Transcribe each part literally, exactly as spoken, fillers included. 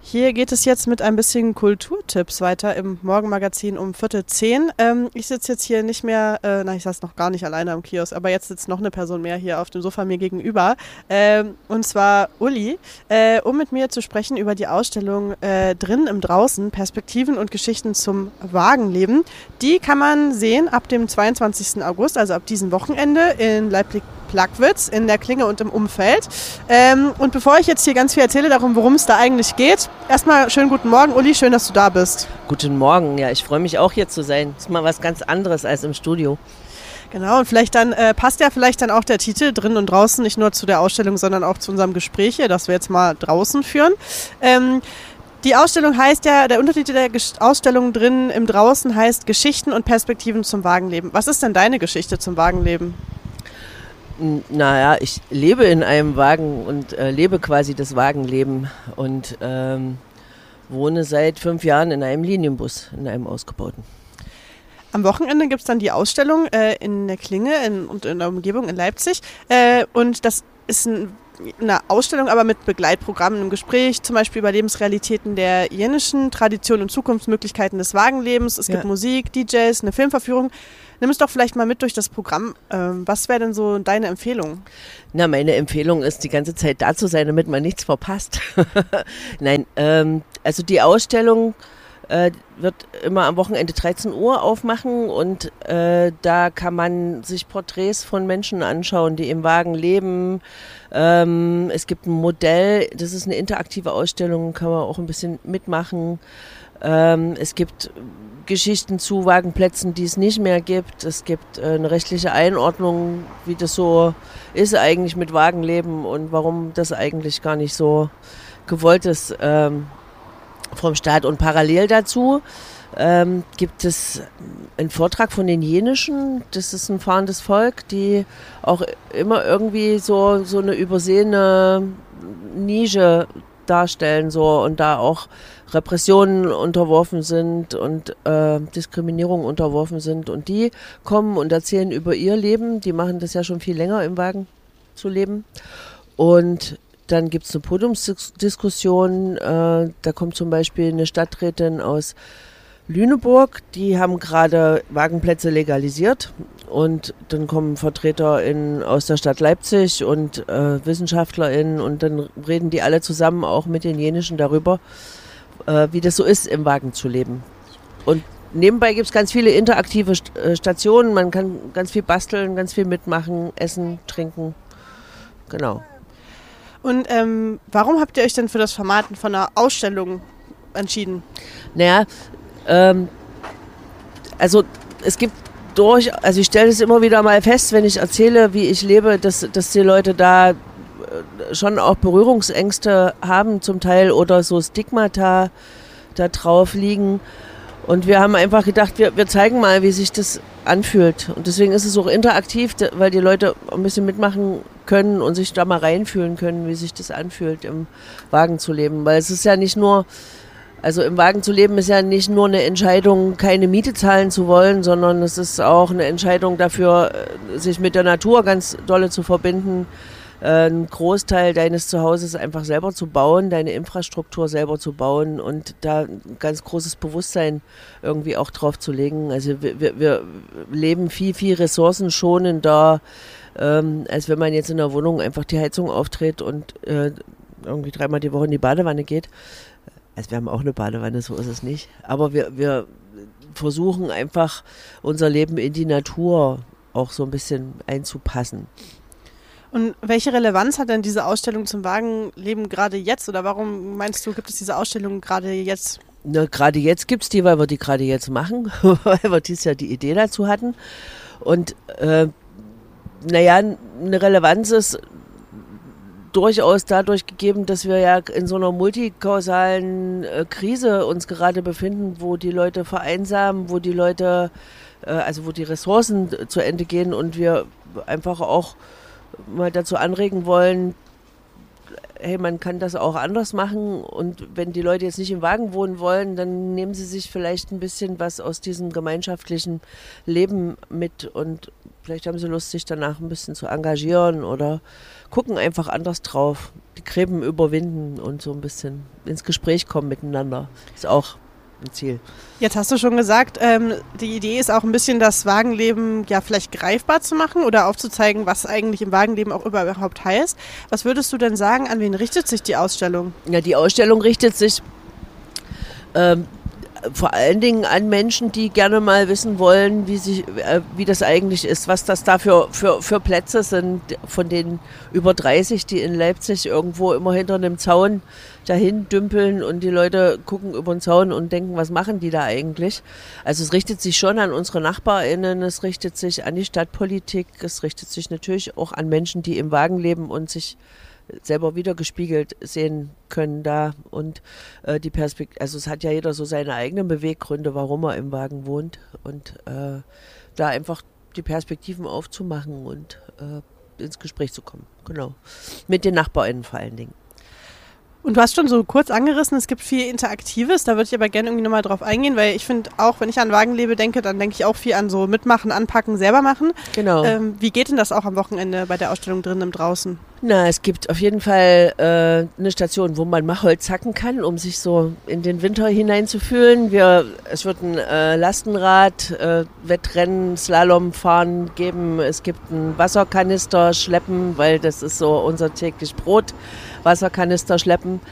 Hier geht es jetzt mit ein bisschen Kulturtipps weiter im Morgenmagazin um Viertel zehn. Ähm, ich sitze jetzt hier nicht mehr, äh, nein, ich saß noch gar nicht alleine am Kiosk, aber jetzt sitzt noch eine Person mehr hier auf dem Sofa mir gegenüber. Ähm, und zwar Uli, äh, um mit mir zu sprechen über die Ausstellung äh, Drin im Draußen, Perspektiven und Geschichten zum Wagenleben. Die kann man sehen ab dem zweiundzwanzigsten August, also ab diesem Wochenende in Leipzig-Plagwitz in der Klinge und im Umfeld. Ähm, und bevor ich jetzt hier ganz viel erzähle darum, worum es da eigentlich geht, erstmal schönen guten Morgen, Uli, schön, dass du da bist. Guten Morgen, ja, ich freue mich auch hier zu sein. Das ist mal was ganz anderes als im Studio. Genau, und vielleicht dann äh, passt ja vielleicht dann auch der Titel Drin und Draußen nicht nur zu der Ausstellung, sondern auch zu unserem Gespräch hier, das wir jetzt mal draußen führen. Ähm, die Ausstellung heißt ja, der Untertitel der Ges- Ausstellung Drin im Draußen heißt Geschichten und Perspektiven zum Wagenleben. Was ist denn deine Geschichte zum Wagenleben? Naja, ich lebe in einem Wagen und äh, lebe quasi das Wagenleben und ähm, wohne seit fünf Jahren in einem Linienbus, in einem ausgebauten. Am Wochenende gibt es dann die Ausstellung äh, in der Klinge in, und in der Umgebung in Leipzig. Äh, und das ist ein, eine Ausstellung, aber mit Begleitprogrammen im Gespräch, zum Beispiel über Lebensrealitäten der jenischen Tradition und Zukunftsmöglichkeiten des Wagenlebens. Es gibt ja. Musik, D Js, eine Filmverführung. Nimm es doch vielleicht mal mit durch das Programm. Ähm, was wäre denn so deine Empfehlung? Na, meine Empfehlung ist, die ganze Zeit da zu sein, damit man nichts verpasst. Nein, ähm, also die Ausstellung äh, wird immer am Wochenende dreizehn Uhr aufmachen und äh, da kann man sich Porträts von Menschen anschauen, die im Wagen leben. Ähm, es gibt ein Modell, das ist eine interaktive Ausstellung, kann man auch ein bisschen mitmachen. Ähm, es gibt Geschichten zu Wagenplätzen, die es nicht mehr gibt. Es gibt äh, eine rechtliche Einordnung, wie das so ist eigentlich mit Wagenleben und warum das eigentlich gar nicht so gewollt ist ähm, vom Staat. Und parallel dazu ähm, gibt es einen Vortrag von den Jenischen. Das ist ein fahrendes Volk, die auch immer irgendwie so, so eine übersehene Nische darstellen so und da auch Repressionen unterworfen sind und äh, Diskriminierung unterworfen sind. Und die kommen und erzählen über ihr Leben. Die machen das ja schon viel länger im Wagen zu leben. Und dann gibt es eine Podiumsdiskussion. Äh, da kommt zum Beispiel eine Stadträtin aus Lüneburg. Die haben gerade Wagenplätze legalisiert. Und dann kommen Vertreter in, aus der Stadt Leipzig und äh, WissenschaftlerInnen und dann reden die alle zusammen auch mit den Jenischen darüber, äh, wie das so ist, im Wagen zu leben. Und nebenbei gibt es ganz viele interaktive St- äh, Stationen, man kann ganz viel basteln, ganz viel mitmachen, essen, trinken, genau. Und ähm, warum habt ihr euch denn für das Format von einer Ausstellung entschieden? Naja, ähm, also es gibt durch, also ich stelle es immer wieder mal fest, wenn ich erzähle, wie ich lebe, dass, dass die Leute da schon auch Berührungsängste haben zum Teil oder so Stigmata da drauf liegen. Und wir haben einfach gedacht, wir, wir zeigen mal, wie sich das anfühlt. Und deswegen ist es auch interaktiv, weil die Leute ein bisschen mitmachen können und sich da mal reinfühlen können, wie sich das anfühlt, im Wagen zu leben. Weil es ist ja nicht nur... Also im Wagen zu leben ist ja nicht nur eine Entscheidung, keine Miete zahlen zu wollen, sondern es ist auch eine Entscheidung dafür, sich mit der Natur ganz dolle zu verbinden, einen Großteil deines Zuhauses einfach selber zu bauen, deine Infrastruktur selber zu bauen und da ein ganz großes Bewusstsein irgendwie auch drauf zu legen. Also wir, wir, wir leben viel, viel ressourcenschonender, ähm, als wenn man jetzt in der Wohnung einfach die Heizung aufdreht und äh, irgendwie dreimal die Woche in die Badewanne geht. Also wir haben auch eine Badewanne, so ist es nicht. Aber wir, wir versuchen einfach unser Leben in die Natur auch so ein bisschen einzupassen. Und welche Relevanz hat denn diese Ausstellung zum Wagenleben gerade jetzt? Oder warum meinst du, gibt es diese Ausstellung gerade jetzt? Na, gerade jetzt gibt es die, weil wir die gerade jetzt machen, weil wir dieses Jahr die Idee dazu hatten. Und äh, naja, eine Relevanz ist durchaus dadurch gegeben, dass wir ja in so einer multikausalen äh, Krise uns gerade befinden, wo die Leute vereinsamen, wo die Leute, äh, also wo die Ressourcen zu Ende gehen und wir einfach auch mal dazu anregen wollen, hey, man kann das auch anders machen und wenn die Leute jetzt nicht im Wagen wohnen wollen, dann nehmen sie sich vielleicht ein bisschen was aus diesem gemeinschaftlichen Leben mit und vielleicht haben sie Lust, sich danach ein bisschen zu engagieren oder gucken einfach anders drauf, die Gräben überwinden und so ein bisschen ins Gespräch kommen miteinander. Ist auch ein Ziel. Jetzt hast du schon gesagt, ähm, die Idee ist auch ein bisschen, das Wagenleben ja vielleicht greifbar zu machen oder aufzuzeigen, was eigentlich im Wagenleben auch überhaupt heißt. Was würdest du denn sagen, an wen richtet sich die Ausstellung? Ja, die Ausstellung richtet sich ähm, vor allen Dingen an Menschen, die gerne mal wissen wollen, wie, sich, äh, wie das eigentlich ist, was das da für, für, für Plätze sind, von den über dreißig, die in Leipzig irgendwo immer hinter einem Zaun dahin dümpeln und die Leute gucken über den Zaun und denken, was machen die da eigentlich? Also es richtet sich schon an unsere NachbarInnen, es richtet sich an die Stadtpolitik, es richtet sich natürlich auch an Menschen, die im Wagen leben und sich selber wiedergespiegelt sehen können da und äh, die Perspektive, also es hat ja jeder so seine eigenen Beweggründe, warum er im Wagen wohnt und äh, da einfach die Perspektiven aufzumachen und äh, ins Gespräch zu kommen, genau, mit den NachbarInnen vor allen Dingen. Und du hast schon so kurz angerissen, es gibt viel Interaktives, da würde ich aber gerne irgendwie nochmal drauf eingehen, weil ich finde auch, wenn ich an Wagenlebe denke, dann denke ich auch viel an so mitmachen, anpacken, selber machen. Genau. Ähm, wie geht denn das auch am Wochenende bei der Ausstellung drinnen im Draußen? Na, es gibt auf jeden Fall äh, eine Station, wo man Machholz hacken kann, um sich so in den Winter hineinzufühlen. Wir, es wird ein äh, Lastenrad, äh, Wettrennen, Slalomfahren geben. Es gibt ein Wasserkanister schleppen, weil das ist so unser täglich Brot. Wasserkanister schleppen.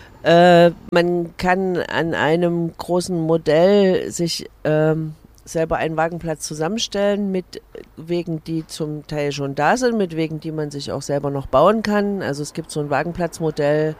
Äh, man kann an einem großen Modell sich ähm, selber einen Wagenplatz zusammenstellen mit Wegen, die zum Teil schon da sind, mit Wegen, die man sich auch selber noch bauen kann. Also es gibt so ein Wagenplatzmodell.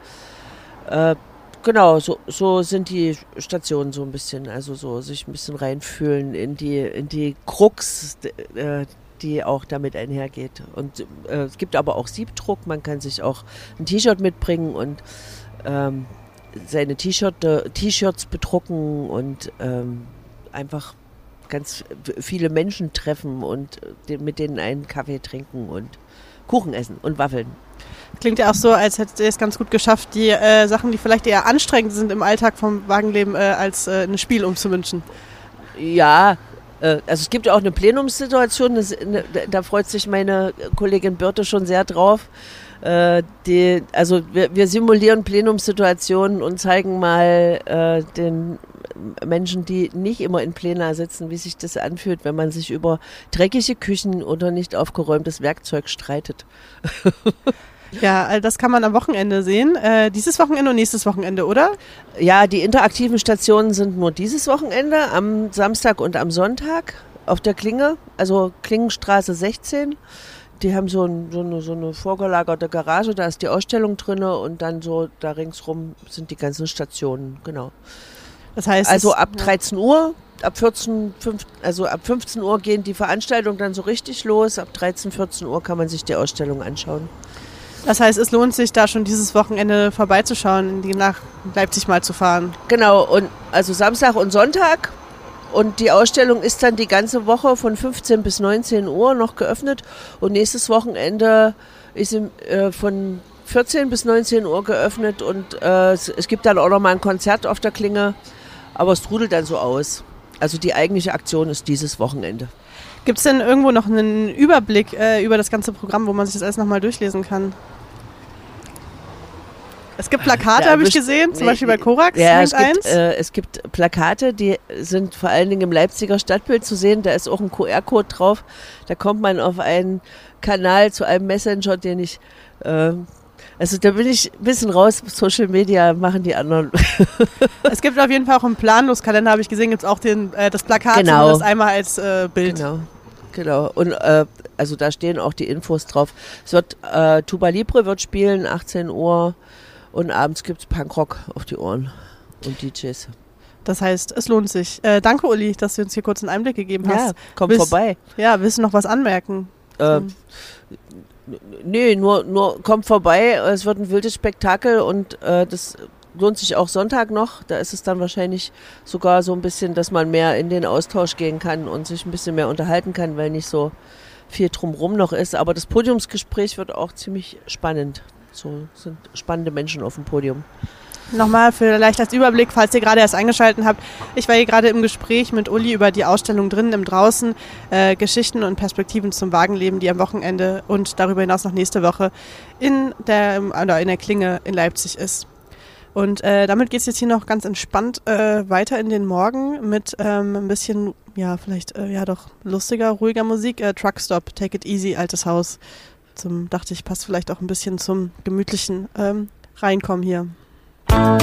Äh, genau, so, so sind die Stationen so ein bisschen, also so sich ein bisschen reinfühlen in die, in die Krux, äh, die auch damit einhergeht. Und äh, es gibt aber auch Siebdruck, man kann sich auch ein T-Shirt mitbringen und ähm, seine T-Shirt, äh, T-Shirts bedrucken und ähm, einfach ganz viele Menschen treffen und de- mit denen einen Kaffee trinken und Kuchen essen und Waffeln. Klingt ja auch so, als hättet ihr es ganz gut geschafft, die äh, Sachen, die vielleicht eher anstrengend sind im Alltag vom Wagenleben, äh, als äh, ein Spiel umzumünzen. Ja, also es gibt auch eine Plenumssituation, das, ne, da freut sich meine Kollegin Birte schon sehr drauf. Äh, die, also wir, wir simulieren Plenumssituationen und zeigen mal äh, den Menschen, die nicht immer in Plena sitzen, wie sich das anfühlt, wenn man sich über dreckige Küchen oder nicht aufgeräumtes Werkzeug streitet. Ja, all das kann man am Wochenende sehen. Äh, dieses Wochenende und nächstes Wochenende, oder? Ja, die interaktiven Stationen sind nur dieses Wochenende, am Samstag und am Sonntag auf der Klinge, also Klingenstraße sechzehn. Die haben so, ein, so, eine, so eine vorgelagerte Garage, da ist die Ausstellung drin und dann so da ringsrum sind die ganzen Stationen, genau. Das heißt, also es, ab ja. dreizehn Uhr, ab vierzehn, fünf, also ab fünfzehn Uhr gehen die Veranstaltungen dann so richtig los, ab dreizehn, vierzehn Uhr kann man sich die Ausstellung anschauen. Das heißt, es lohnt sich da schon dieses Wochenende vorbeizuschauen, die nach Leipzig mal zu fahren. Genau, und also Samstag und Sonntag. Und die Ausstellung ist dann die ganze Woche von fünfzehn bis neunzehn Uhr noch geöffnet. Und nächstes Wochenende ist im, äh, von vierzehn bis neunzehn Uhr geöffnet. Und äh, es, es gibt dann auch noch mal ein Konzert auf der Klinge. Aber es trudelt dann so aus. Also die eigentliche Aktion ist dieses Wochenende. Gibt es denn irgendwo noch einen Überblick äh, über das ganze Programm, wo man sich das alles nochmal durchlesen kann? Es gibt Plakate, Ja, habe ich best- gesehen, zum nee, Beispiel bei Korax Ja, hängt es gibt, eins. äh, es gibt Plakate, die sind vor allen Dingen im Leipziger Stadtbild zu sehen. Da ist auch ein Q R-Code drauf. Da kommt man auf einen Kanal zu einem Messenger, den ich... Äh, also da bin ich ein bisschen raus. Social Media machen die anderen. Es gibt auf jeden Fall auch im Planlos-Kalender, habe ich gesehen, gibt es auch den, äh, das Plakat, Genau. das einmal als äh, Bild. Genau. Genau. Und äh, also da stehen auch die Infos drauf. Es wird äh, Tuba Libre wird spielen, achtzehn Uhr. Und abends gibt es Punkrock auf die Ohren und D Js. Das heißt, es lohnt sich. Äh, danke, Uli, dass du uns hier kurz einen Einblick gegeben hast. Ja, komm Willst- vorbei. Ja, willst du noch was anmerken? Äh, Hm. nee, nur, nur kommt vorbei. Es wird ein wildes Spektakel und äh, das lohnt sich auch Sonntag noch. Da ist es dann wahrscheinlich sogar so ein bisschen, dass man mehr in den Austausch gehen kann und sich ein bisschen mehr unterhalten kann, weil nicht so viel drumrum noch ist. Aber das Podiumsgespräch wird auch ziemlich spannend. So sind spannende Menschen auf dem Podium. Nochmal vielleicht als Überblick, falls ihr gerade erst eingeschaltet habt. Ich war hier gerade im Gespräch mit Uli über die Ausstellung drinnen im Draußen, äh, Geschichten und Perspektiven zum Wagenleben, die am Wochenende und darüber hinaus noch nächste Woche in der, oder in der Klinge in Leipzig ist. Und äh, damit geht es jetzt hier noch ganz entspannt äh, weiter in den Morgen mit ähm, ein bisschen, ja, vielleicht, äh, ja doch lustiger, ruhiger Musik. Äh, Truckstop, Take It Easy, Altes Haus. Zum, dachte ich, passt vielleicht auch ein bisschen zum gemütlichen ähm, Reinkommen hier.